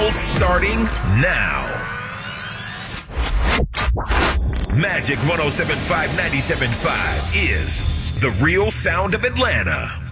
battle starting now. Magic 107.5, 97.5 is the real sound of Atlanta.